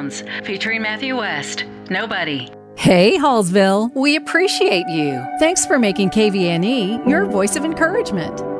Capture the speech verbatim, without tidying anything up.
Sounds, featuring Matthew West. Nobody. Hey, Hallsville, we appreciate you. Thanks for making K V N E your voice of encouragement.